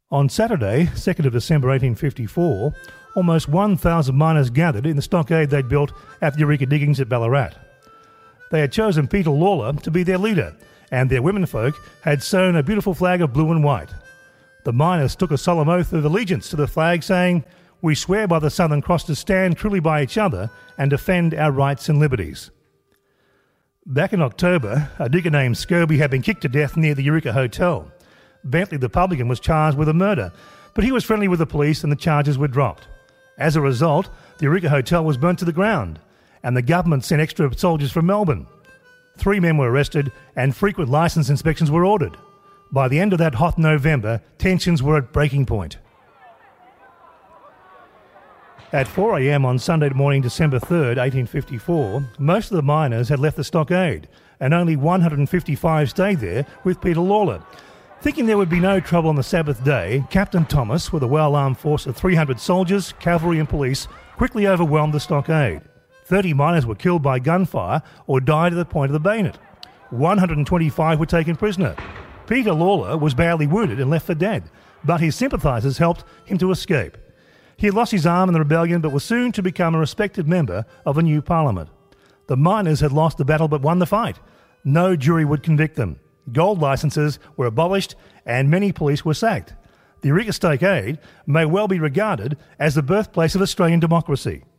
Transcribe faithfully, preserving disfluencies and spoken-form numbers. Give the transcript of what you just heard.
On Saturday, second of December eighteen fifty-four, almost one thousand miners gathered in the stockade they'd built at the Eureka Diggings at Ballarat. They had chosen Peter Lawler to be their leader, and their womenfolk had sewn a beautiful flag of blue and white. The miners took a solemn oath of allegiance to the flag, saying, "We swear by the Southern Cross to stand truly by each other and defend our rights and liberties." Back in October, a digger named Scobie had been kicked to death near the Eureka Hotel. Bentley the publican was charged with a murder, but he was friendly with the police and the charges were dropped. As a result, the Eureka Hotel was burnt to the ground, and the government sent extra soldiers from Melbourne. Three men were arrested and frequent licence inspections were ordered. By the end of that hot November, tensions were at breaking point. At four a.m. on Sunday morning, December third, eighteen fifty-four, most of the miners had left the stockade, and only one hundred fifty-five stayed there with Peter Lawler. Thinking there would be no trouble on the Sabbath day, Captain Thomas, with a well-armed force of three hundred soldiers, cavalry and police, quickly overwhelmed the stockade. Thirty miners were killed by gunfire or died at the point of the bayonet. one hundred twenty-five were taken prisoner. Peter Lawler was badly wounded and left for dead, but his sympathisers helped him to escape. He had lost his arm in the rebellion but was soon to become a respected member of a new parliament. The miners had lost the battle but won the fight. No jury would convict them. Gold licences were abolished and many police were sacked. The Eureka Stockade may well be regarded as the birthplace of Australian democracy.